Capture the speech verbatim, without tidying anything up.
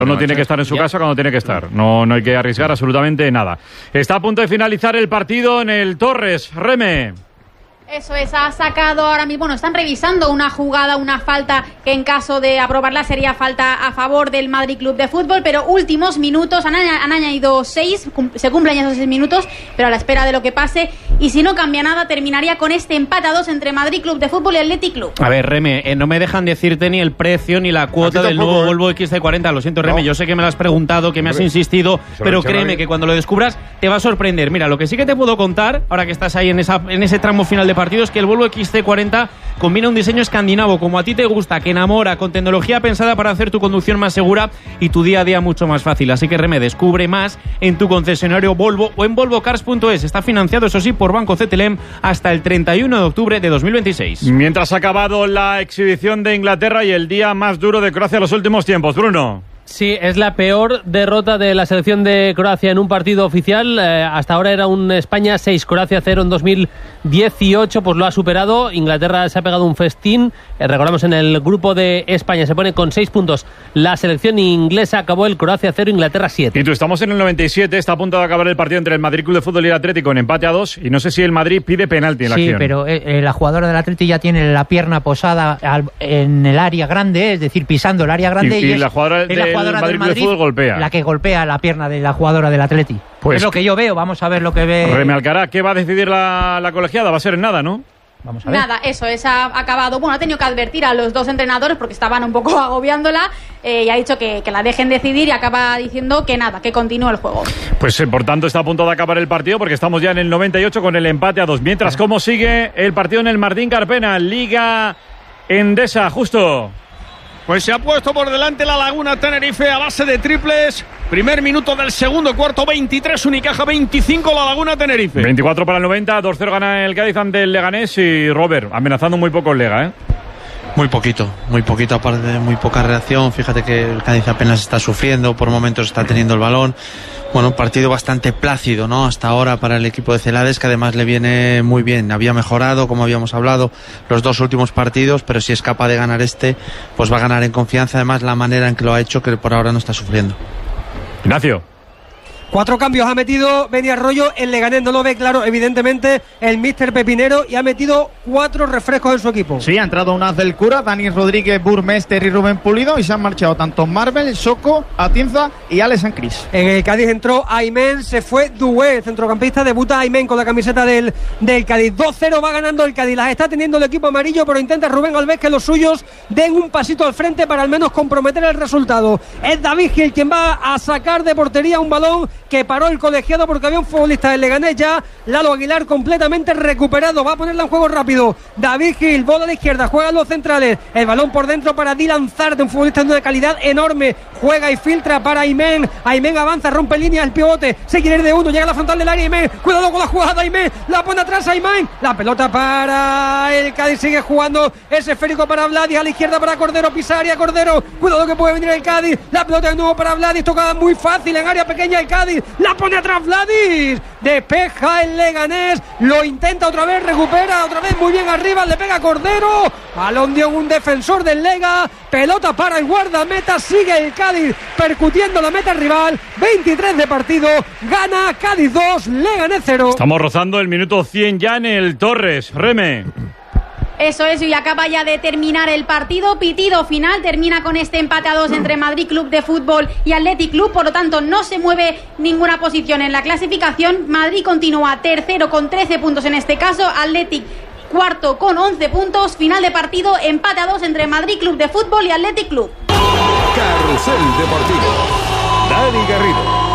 No tiene que estar en su casa cuando tiene que estar. No, no hay que arriesgar absolutamente nada. Está a punto de finalizar el partido en el Torres. Reme. Eso es, ha sacado ahora mismo, bueno, están revisando una jugada, una falta que en caso de aprobarla sería falta a favor del Madrid Club de Fútbol, pero últimos minutos, han, han añadido seis, se cumplen ya esos seis minutos, pero a la espera de lo que pase, y si no cambia nada, terminaría con este empate a dos entre Madrid Club de Fútbol y Athletic Club. A ver, Reme, eh, no me dejan decirte ni el precio ni la cuota del nuevo Volvo equis ce cuarenta, lo siento, Reme, no. Yo sé que me lo has preguntado, que me has insistido, pero créeme que cuando lo descubras te va a sorprender. Mira, lo que sí que te puedo contar, ahora que estás ahí en, esa, en ese tramo final de partido, es que el Volvo equis ce cuarenta combina un diseño escandinavo como a ti te gusta, que enamora, con tecnología pensada para hacer tu conducción más segura y tu día a día mucho más fácil. Así que, Reme, descubre más en tu concesionario Volvo o en volvo cars punto es. Está financiado, eso sí, por Banco C T L M hasta el treinta y uno de octubre de dos mil veintiséis. Mientras ha acabado la exhibición de Inglaterra y el día más duro de Croacia en los últimos tiempos, Bruno. Sí, es la peor derrota de la selección de Croacia en un partido oficial. Eh, hasta ahora era un España seis, Croacia cero en dos mil dieciocho, pues lo ha superado. Inglaterra se ha pegado un festín. Eh, recordamos, en el grupo de España se pone con seis puntos. La selección inglesa acabó el Croacia cero, Inglaterra siete. Y tú, estamos en el noventa y siete, está a punto de acabar el partido entre el Madrid Club de Fútbol y el Atlético en empate a dos, y no sé si el Madrid pide penalti en la sí, acción. Sí, pero eh, la jugadora del Atlético ya tiene la pierna posada al, en el área grande, es decir, pisando el área grande. Y, y, y es, la jugadora, del, la jugadora Madrid del Madrid Club de Fútbol golpea. La que golpea la pierna de la jugadora del Atlético. Pues, es lo que yo veo, vamos a ver lo que ve. Reme Alcaraz, ¿qué va a decidir la, la colegiada? Va a ser en nada, ¿no? Vamos a ver. Nada, eso es, ha acabado. Bueno, ha tenido que advertir a los dos entrenadores porque estaban un poco agobiándola eh, y ha dicho que, que la dejen decidir y acaba diciendo que nada, que continúe el juego. Pues eh, por tanto está a punto de acabar el partido porque estamos ya en el noventa y ocho con el empate a dos. Mientras, ¿cómo sigue el partido en el Martín Carpena? Liga Endesa, justo. Pues se ha puesto por delante la Laguna Tenerife a base de triples. Primer minuto del segundo cuarto, veintitrés Unicaja, veinticinco la Laguna Tenerife. veinticuatro para el noventa, dos cero gana el Cádiz ante el Leganés y Robert, amenazando muy poco el Lega, ¿eh? Muy poquito, muy poquito, aparte de muy poca reacción. Fíjate que el Cádiz apenas está sufriendo, por momentos está teniendo el balón. Bueno, partido bastante plácido, ¿no? Hasta ahora para el equipo de Celades, que además le viene muy bien. Había mejorado, como habíamos hablado, los dos últimos partidos, pero si es capaz de ganar este, pues va a ganar en confianza. Además, la manera en que lo ha hecho, que por ahora no está sufriendo. Ignacio. Cuatro cambios ha metido Beni Arroyo, el Leganés no lo ve claro, evidentemente, el míster Pepinero, y ha metido cuatro refrescos en su equipo. Sí, ha entrado un haz del Cura, Dani Rodríguez, Burmester y Rubén Pulido, y se han marchado tanto Marvel, Soco, Atienza y Alex San Cris. En el Cádiz entró Aymen, se fue Dué, el centrocampista, debuta Aymen con la camiseta del, del Cádiz. dos cero va ganando el Cádiz, las está teniendo el equipo amarillo, pero intenta Rubén Alves que los suyos den un pasito al frente para al menos comprometer el resultado. Es David Gil quien va a sacar de portería un balón que paró el colegiado porque había un futbolista del Leganés ya. Lalo Aguilar completamente recuperado, va a ponerla en juego rápido. David Gil, bola a la izquierda, juegan los centrales, el balón por dentro para Dylan Zarte, un futbolista de calidad enorme, juega y filtra para Aymen. Aymen avanza, rompe línea, el pivote, se quiere ir de uno, llega a la frontal del área Aymen, cuidado con la jugada Aymen, la pone atrás Aymen, la pelota para el Cádiz, sigue jugando, es esférico para Vladis, a la izquierda para Cordero, pisa área Cordero, cuidado que puede venir el Cádiz, la pelota de nuevo para Vladis, tocada muy fácil en área pequeña el Cádiz, la pone atrás Vladis, despeja el Leganés, lo intenta otra vez, recupera otra vez muy bien arriba, le pega Cordero, balón de un defensor del Lega, pelota para el guardameta, sigue el Cádiz percutiendo la meta rival, veintitrés de partido, gana Cádiz dos, Leganés cero. Estamos rozando el minuto cien ya en el Torres. Reme. Eso es, y acaba ya de terminar el partido. Pitido final, termina con este empate a dos entre Madrid Club de Fútbol y Athletic Club, por lo tanto no se mueve ninguna posición en la clasificación. Madrid continúa tercero con trece puntos en este caso, Athletic cuarto con once puntos. Final de partido, empate a dos entre Madrid Club de Fútbol y Athletic Club. Carrusel Deportivo. Dani Garrido.